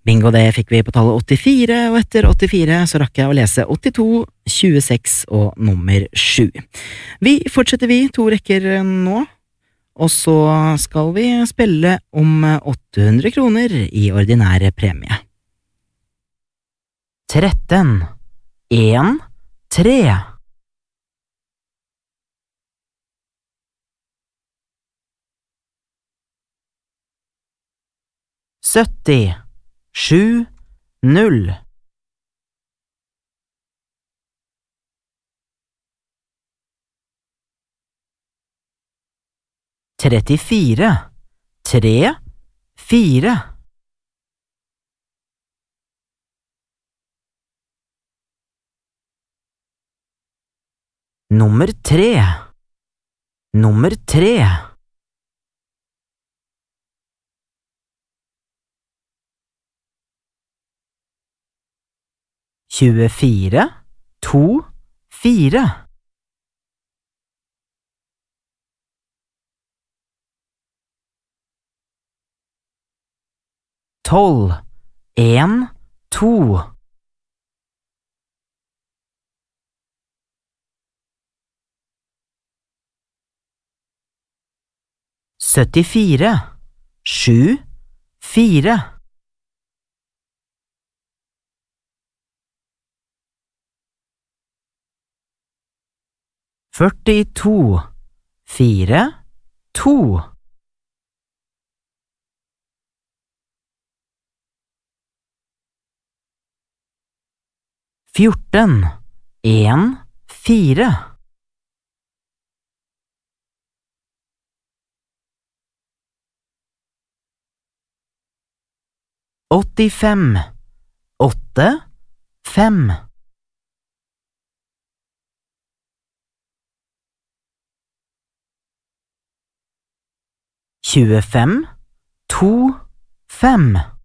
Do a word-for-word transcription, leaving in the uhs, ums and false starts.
Bingo, det fikk vi på tallet åttifire, og etter åttifire så rakk jeg å lese åttito, tjueseks og nummer sju. Vi fortsetter vi to rekker nå, og så skal vi spille om åtte hundre kroner i ordinære premie. tretten, en, tre. sytti, sju, null. trettifire, tre, fire. Nummer tre. Nummer tre. tjuefire, to, fire. tolv, en, to. syttifire, sju, fire. førtito, fire, to. fjorten, en, fire. åttifem, åtte, fem. tjuefem, to, fem.